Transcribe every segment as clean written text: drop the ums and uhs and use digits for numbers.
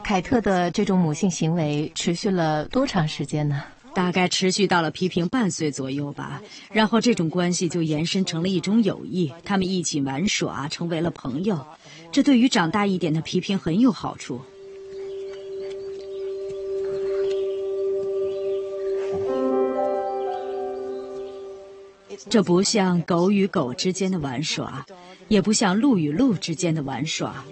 凯特的这种母性行为持续了多长时间呢？ 大概持续到了皮平半岁左右吧，然后这种关系就延伸成了一种友谊，他们一起玩耍，成为了朋友。这对于长大一点的皮平很有好处。这不像狗与狗之间的玩耍，也不像鹿与鹿之间的玩耍。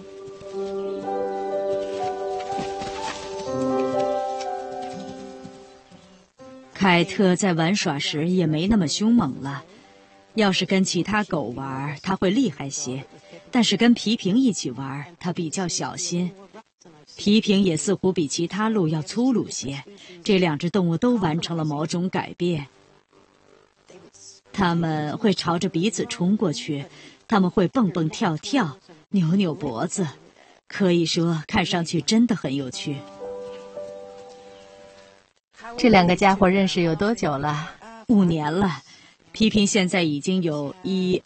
凯特在玩耍时也没那么凶猛了，要是跟其他狗玩，它会厉害些，但是跟皮平一起玩，它比较小心。皮平也似乎比其他鹿要粗鲁些，这两只动物都完成了某种改变。它们会朝着彼此冲过去，它们会蹦蹦跳跳，扭扭脖子，可以说看上去真的很有趣。 这两个家伙认识有多久了 ？5年了。皮平现在已经有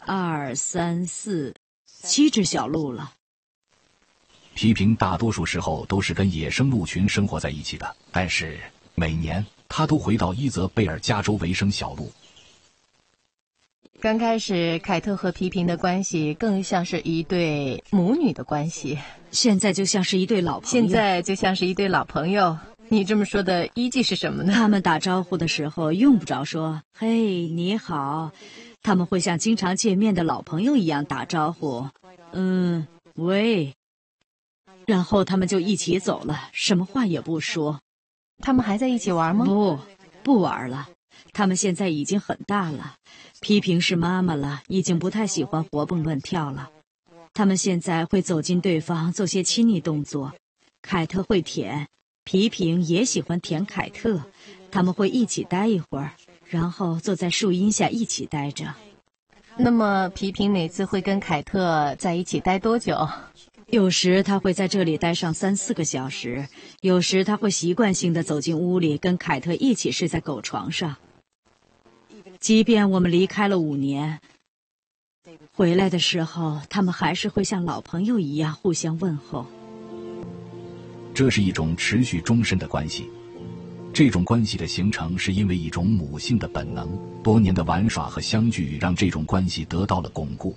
1、2、3、4、7只小鹿了。 皮平大多数时候都是跟野生鹿群生活在一起的，但是每年他都回到伊泽贝尔加州为生小鹿。 刚开始凯特和皮平的关系更像是一对母女的关系， 现在就像是一对老朋友。 你这么说的依据是什么呢？ 他们打招呼的时候用不着说“嘿，你好”，他们会像经常见面的老朋友一样打招呼，“喂”，然后他们就一起走了，什么话也不说。 他们还在一起玩吗？ 不玩了。他们现在已经很大了，皮平是妈妈了，已经不太喜欢活蹦乱跳了。他们现在会走近对方做些亲昵动作，凯特会舔，皮平也喜欢舔凯特，他们会一起待一会儿，然后坐在树荫下一起待着。 那么皮平每次会跟凯特在一起待多久？ 有时他会在这里待上3、4个小时，有时他会习惯性地走进屋里跟凯特一起睡在狗床上。即便我们离开了5年，回来的时候他们还是会像老朋友一样互相问候。 这是一种持续终身的关系，这种关系的形成是因为一种母性的本能，多年的玩耍和相聚让这种关系得到了巩固。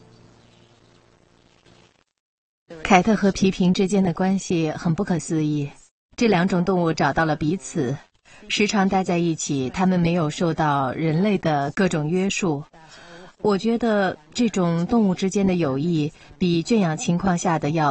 凯特和皮平之间的关系很不可思议，这两种动物找到了彼此，时常待在一起，它们没有受到人类的各种约束。我觉得这种动物之间的友谊比圈养情况下的要